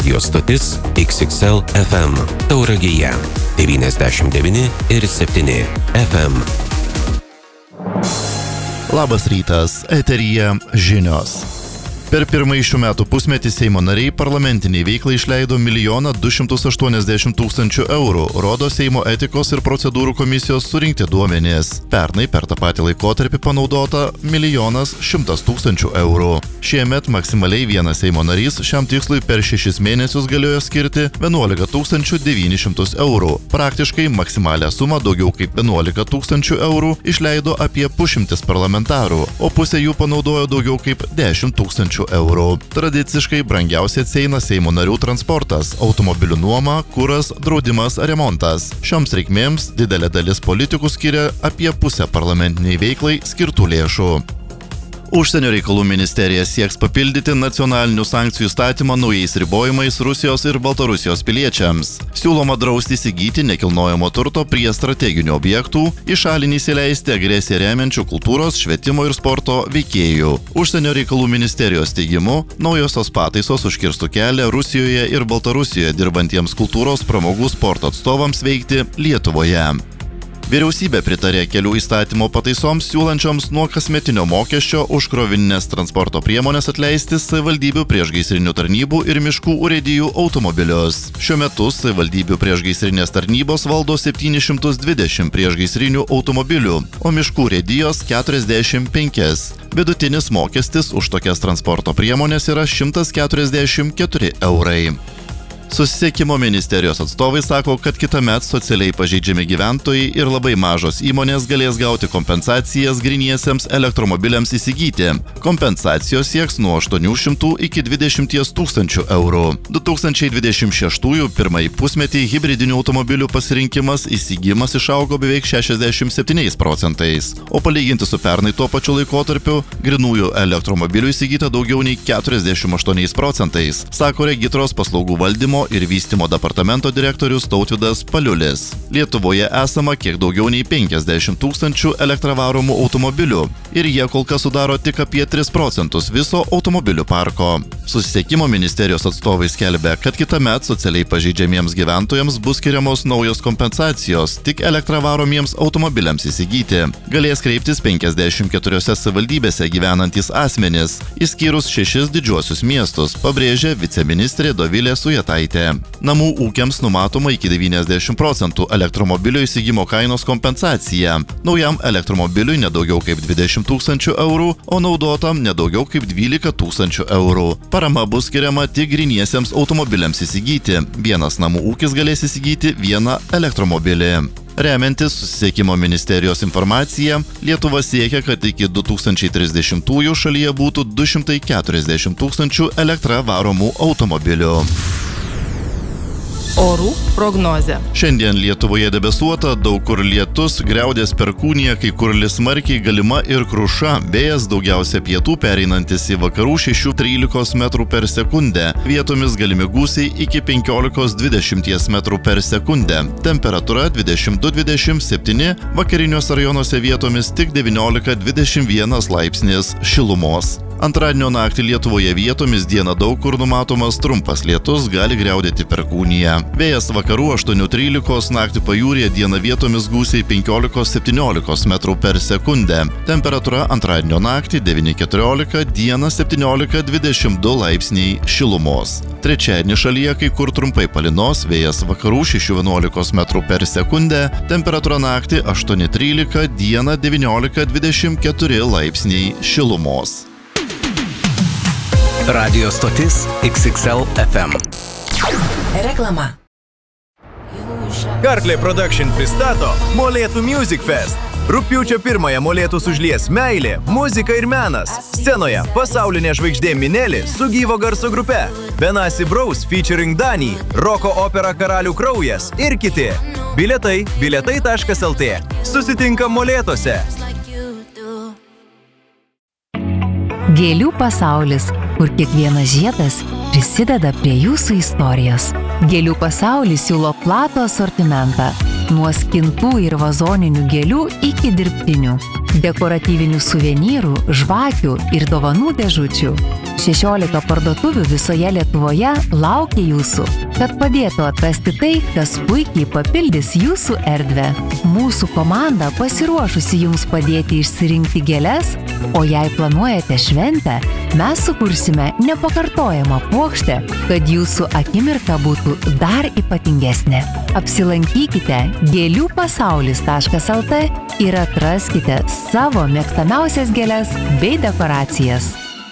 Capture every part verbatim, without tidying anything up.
Radio stotis X X L F M Tauragėje devyniasdešimt devyni ir septyni F M. Labas rytas, eteryje žinios. Per pirmąjį šių metų pusmetį Seimo nariai parlamentiniai veiklai išleido milijoną du šimtus aštuoniasdešimt tūkstančių eurų, rodo Seimo etikos ir procedūrų komisijos surinkti duomenys. Pernai per tą patį laikotarpį panaudota milijonas šimtas tūkstančių eurų. Šiemet maksimaliai vienas Seimo narys šiam tikslui per šešis mėnesius galėjo skirti vienuolika tūkstančių devynis šimtus eurų. Praktiškai maksimalią sumą daugiau kaip vienuolika tūkstančių eurų išleido apie pusšimtis parlamentarų, o pusė jų panaudojo daugiau kaip dešimt tūkstančių eurų. Tradiciškai brangiausiai atsieina Seimo narių transportas, automobilių nuoma, kuras, draudimas, remontas. Šioms reikmėms didelė dalis politikų skiria apie pusę parlamentiniai veiklai skirtų lėšų. Užsienio reikalų ministerija sieks papildyti nacionalinių sankcijų įstatymą naujais ribojimais Rusijos ir Baltarusijos piliečiams. Siūloma drausti įsigyti nekilnojamo turto prie strateginių objektų, į šalį neįsileisti agresiją remiančių kultūros, švietimo ir sporto veikėjų. Užsienio reikalų ministerijos teigimu, naujosios pataisos užkirstų kelią Rusijoje ir Baltarusijoje dirbantiems kultūros, pramogų, sporto atstovams veikti Lietuvoje. Vyriausybė pritarė kelių įstatymo pataisoms siūlančioms nuo kasmetinio mokesčio už krovininės transporto priemonės atleisti savivaldybių priešgaisrinių tarnybų ir miškų urėdijų automobilius. Šiuo metu savivaldybių priešgaisrinės tarnybos valdo septynis šimtus dvidešimt priešgaisrinių automobilių, o miškų urėdijos keturiasdešimt penkias. Vidutinis mokestis už tokias transporto priemonės yra šimtas keturiasdešimt keturi eurai. Susisiekimo ministerijos atstovai sako, kad kitąmet socialiai pažeidžiami gyventojai ir labai mažos įmonės galės gauti kompensacijas gryniesiems elektromobiliams įsigyti. Kompensacijos sieks nuo aštuonių šimtų iki dvidešimt tūkstančių eurų. du tūkstančiai dvidešimt šeštųjų pirmąjį pusmetį hibridinių automobilių pasirinkimas įsigijimas išaugo beveik šešiasdešimt septyniais procentais, o palyginti su pernai tuo pačiu laikotarpiu grynųjų elektromobilių įsigyta daugiau nei keturiasdešimt aštuoniais procentais, sako Regitros paslaugų valdymo ir vystymo departamento direktorius Tautvydas Paliulis. Lietuvoje esama kiek daugiau nei penkiasdešimt tūkstančių elektravaromų automobilių ir jie kol kas sudaro tik apie tris procentus viso automobilių parko. Susisiekimo ministerijos atstovai skelbia, kad kitąmet socialiai pažeidžiamiems gyventojams bus skiriamos naujos kompensacijos tik elektravaromiems automobiliams įsigyti. Galės kreiptis penkiasdešimt keturiose savivaldybėse gyvenantys asmenys, išskyrus šešis didžiuosius miestus, pabrėžė viceministrė Dovilė Sujetaitė. Namų ūkiams numatoma iki devyniasdešimt procentų elektromobilio įsigimo kainos kompensacija. Naujam elektromobiliui nedaugiau kaip dvidešimt tūkstančių eurų, o naudotam nedaugiau kaip dvylika tūkstančių eurų. Parama bus skiriama tik gryniesiems automobiliams įsigyti. Vienas namų ūkis galės įsigyti vieną elektromobilį. Remiantis susisiekimo ministerijos informacija, Lietuva siekia, kad iki du tūkstančiai trisdešimtųjų šalyje būtų du šimtai keturiasdešimt tūkstančių elektra varomų automobilių. Orų prognozė. Šiandien Lietuvoje debesuota, daug kur lietus, griaudės perkūnija, kai kur lis smarkiai, galima ir kruša, vėjas daugiausia pietų pereinantis į vakarų šešių trylikos metrų per sekundę, vietomis galimi gūsiai iki penkiolikos dvidešimt metrų per sekundę, temperatūra dvidešimt du dvidešimt septyni, vakariniuose rajonuose vietomis tik devyniolika dvidešimt vienas laipsnis šilumos. Antradienio naktį Lietuvoje vietomis dieną daug kur numatomas trumpas lietus, gali griaudėti perkūnija. Vėjas vakarų aštuonių trylikos, naktį pajūryje dieną vietomis gūsiai penkiolikos septyniolikos metrų per sekundę. Temperatūra antradienio naktį devyni keturiolika, dieną septyniolika dvidešimt du laipsniai šilumos. Trečiadienį šalyje kai kur trumpai palynos, vėjas vakarų šešių vienuolikos metrų per sekundę, temperatūra naktį aštuoni trylika, dieną devyniolika dvidešimt keturi laipsniai šilumos. Radio stotis X X L F M. Reklama. Karklė Production pristato Molėtų Music Fest. Rugpjūčio pirmąją Molėtus užlies meilė, muzika ir menas. Scenoje pasaulinė žvaigždė Minelė su gyvo garso grupe, Benasi Braus featuring Danį, roko opera Karalių kraujas ir kiti. Bilietai bilietai taškas lt. Susitinkam Molėtuose. Gėlių pasaulis, kur kiekvienas žiedas prisideda prie jūsų istorijos. Gėlių pasaulis siūlo platų asortimentą. Nuo skintų ir vazoninių gėlių iki dirbtinių. Dekoratyvinių suvenyrų, žvakių ir dovanų dėžučių. šešiolika parduotuvių visoje Lietuvoje laukia jūsų, kad padėtų atrasti tai, kas puikiai papildys jūsų erdvę. Mūsų komanda pasiruošusi jums padėti išsirinkti gėles, o jei planuojate šventę, mes sukursime nepakartojamą puokštę, kad jūsų akimirka būtų dar ypatingesnė. Apsilankykite gėlių pasaulis taškas el tė ir atraskite savo mėgstamiausias gėles bei dekoracijas.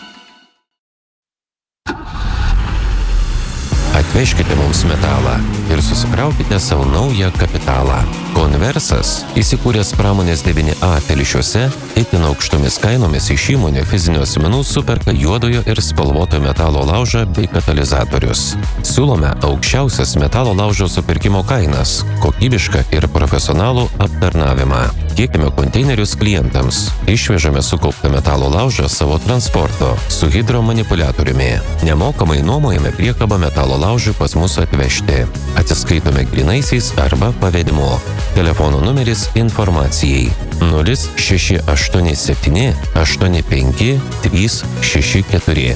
Atvežkite mums metalą ir susikraukite savo naują kapitalą. Konversas, įsikūręs pramonės devyni A Telšiuose, itin aukštomis kainomis iš įmonių fizinių asmenų superka juodojo ir spalvoto metalo laužą bei katalizatorius. Siūlome aukščiausias metalo laužo supirkimo kainas, kokybišką ir profesionalų aptarnavimą. Tiekime konteinerius klientams. Išvežame sukauptą metalo laužą savo transporto su hidromanipuliatoriumi. Nemokamai nuomojame priekabą metalo laužui pas mus atvežti. Atsiskaitome grynaisiais arba pavedimu. Telefono numeris informacijai nulis šeši aštuoni septyni aštuoni penki trys šeši keturi.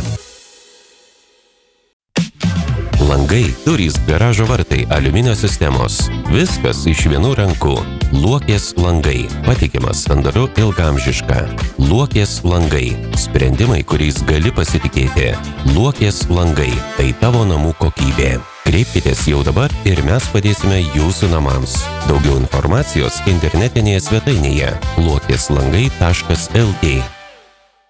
Langai, durys, garažo vartai, aliuminio sistemos. Viskas iš vienų rankų. Luokės langai. Patikimas, sandaru, ilgaamžiška. Luokės langai. Sprendimai, kuriais gali pasitikėti. Luokės langai. Tai tavo namų kokybė. Kreipkitės jau dabar ir mes padėsime jūsų namams. Daugiau informacijos internetinėje svetainėje luokės langai taškas el tė.